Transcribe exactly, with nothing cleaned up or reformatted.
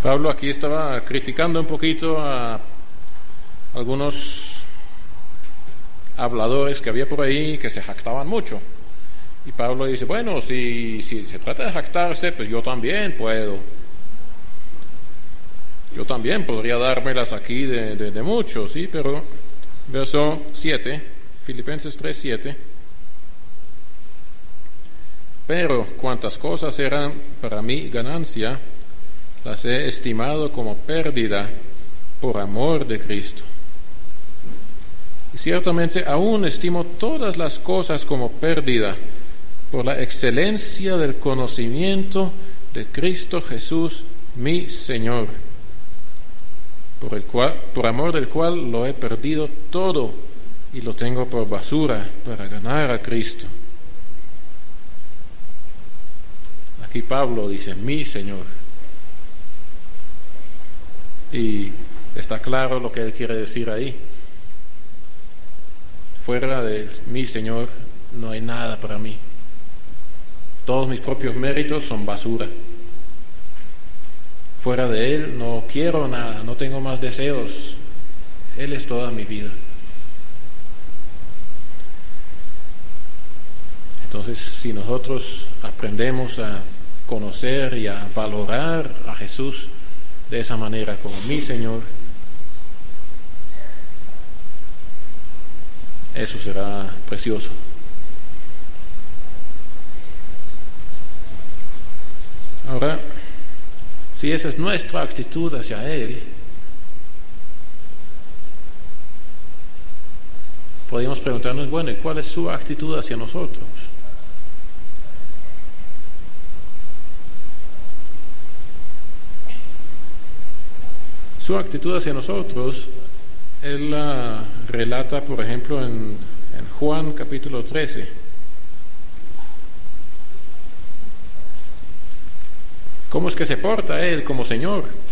Pablo aquí estaba criticando un poquito a algunos habladores que había por ahí que se jactaban mucho. Y Pablo dice, bueno, si, si se trata de jactarse, pues yo también puedo. Yo también podría dármelas aquí de, de, de mucho, ¿sí? Pero, verso siete, Filipenses tres, siete. Pero cuantas cosas eran para mí ganancia, las he estimado como pérdida por amor de Cristo. Y ciertamente aún estimo todas las cosas como pérdida por la excelencia del conocimiento de Cristo Jesús, mi Señor, por el cual, por amor del cual lo he perdido todo y lo tengo por basura para ganar a Cristo. Aquí Pablo dice, mi Señor. Y está claro lo que él quiere decir ahí. Fuera de mi Señor no hay nada para mí. Todos mis propios méritos son basura. Fuera de Él no quiero nada, no tengo más deseos. Él es toda mi vida. Entonces, si nosotros aprendemos a conocer y a valorar a Jesús de esa manera como mi Señor, eso será precioso. Ahora, si esa es nuestra actitud hacia Él, podríamos preguntarnos, bueno, ¿y cuál es su actitud hacia nosotros? Su actitud hacia nosotros, Él la relata, por ejemplo, en, en Juan capítulo trece. ¿Cómo es que se porta Él como Señor?